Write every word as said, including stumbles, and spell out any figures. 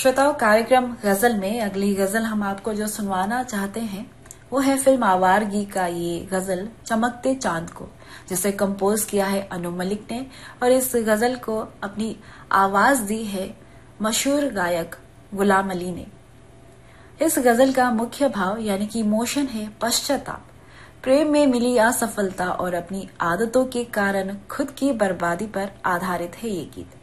श्रोताओं, कार्यक्रम गजल में अगली गजल हम आपको जो सुनवाना चाहते हैं वो है फिल्म आवारगी का ये गजल चमकते चांद को, जिसे कंपोज किया है अनु मलिक ने और इस गजल को अपनी आवाज दी है मशहूर गायक गुलाम अली ने। इस गजल का मुख्य भाव यानी कि इमोशन है पश्चाताप। प्रेम में मिली असफलता और अपनी आदतों के कारण खुद की बर्बादी पर आधारित है ये गीत।